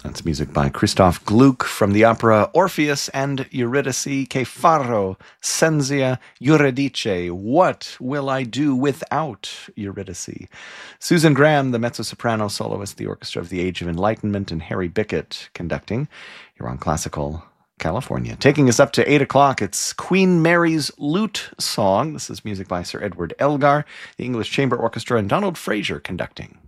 That's music by Christoph Gluck from the opera Orpheus and Eurydice. Che farò senza Euridice? What will I do without Eurydice? Susan Graham, the mezzo-soprano soloist, the Orchestra of the Age of Enlightenment, and Harry Bickett conducting. You're on Classical California. Taking us up to 8 o'clock, it's Queen Mary's Lute Song. This is music by Sir Edward Elgar, the English Chamber Orchestra, and Donald Fraser conducting.